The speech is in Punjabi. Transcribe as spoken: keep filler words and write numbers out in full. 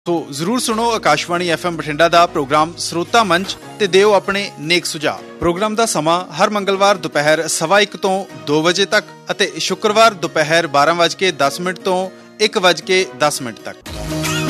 ਸੋ ਜ਼ਰੂਰ ਸੁਣੋ ਆਕਾਸ਼ਵਾਣੀ ਐਫ ਐਮ ਬਠਿੰਡਾ ਦਾ ਪ੍ਰੋਗਰਾਮ ਸਰੋਤਾ ਮੰਚ ਤੇ ਦਿਓ ਆਪਣੇ ਨੇਕ ਸੁਝਾਅ। ਪ੍ਰੋਗਰਾਮ ਦਾ ਸਮਾਂ ਹਰ ਮੰਗਲਵਾਰ ਦੁਪਹਿਰ ਸਵਾ ਇੱਕ ਤੋਂ ਦੋ ਵਜੇ ਤੱਕ ਅਤੇ ਸ਼ੁੱਕਰਵਾਰ ਦੁਪਹਿਰ ਬਾਰਾਂ ਵੱਜ ਕੇ ਦਸ ਮਿੰਟ ਤੋਂ ਇੱਕ ਵੱਜ ਕੇ ਦਸ ਮਿੰਟ ਤੱਕ।